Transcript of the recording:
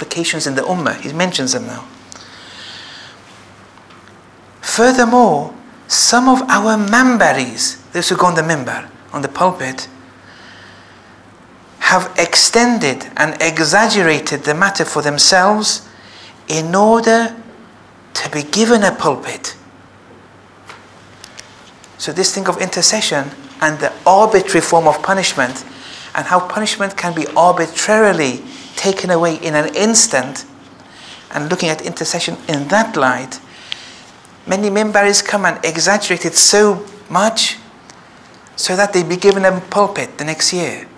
implications in the ummah. He mentions them now. Furthermore, some of our mambaris, those who go on the mimbar, on the pulpit, have extended and exaggerated the matter for themselves in order to be given a pulpit. So this thing of intercession and the arbitrary form of punishment, and how punishment can be arbitrarily taken away in an instant, and looking at intercession in that light, many mimbaris come and exaggerate it so much so that they be given a pulpit the next year.